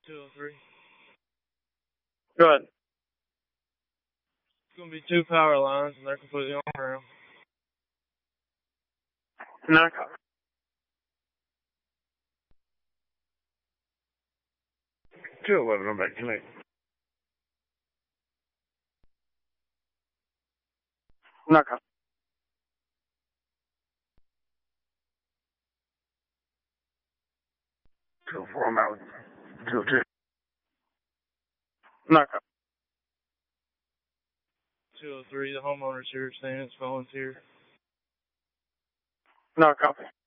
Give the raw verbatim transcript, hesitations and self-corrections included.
two oh three. Go ahead. It's going to be two power lines, and they're completely on ground. Not a copy. two eleven, I'm back tonight. Not a copy. two oh four, I'm out. two oh two. Not a copy. two oh three, the homeowner's here, saying it's volunteer. Not a copy.